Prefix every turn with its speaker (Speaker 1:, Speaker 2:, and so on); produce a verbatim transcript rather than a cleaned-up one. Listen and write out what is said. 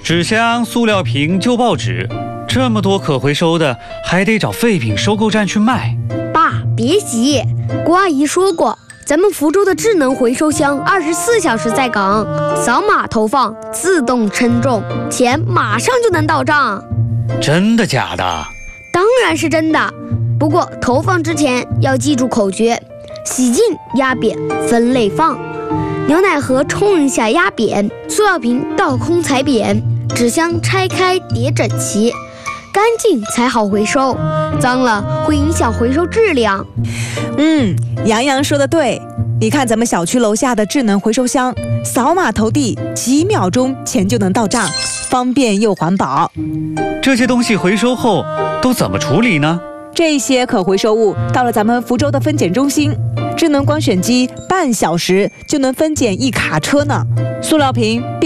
Speaker 1: 纸箱、塑料瓶、旧报纸，这么多可回收的，还得找废品收购站去卖。
Speaker 2: 爸，别急，郭阿姨说过，咱们福州的智能回收箱二十四小时在岗，扫码投放，自动称重，钱马上就能到账。
Speaker 1: 真的假的？
Speaker 2: 当然是真的。不过投放之前要记住口诀：洗净、压扁、分类放。牛奶盒冲一下压扁，塑料瓶倒空踩扁，纸箱拆开叠整齐，干净才好回收，脏了会影响回收质量。
Speaker 3: 嗯，杨洋说的对，你看咱们小区楼下的智能回收箱，扫码投递，几秒钟钱就能到账，方便又环保。
Speaker 1: 这些东西回收后都怎么处理呢？
Speaker 3: 这些可回收物到了咱们福州的分拣中心，智能光选机半小时就能分拣一卡车呢。塑料瓶变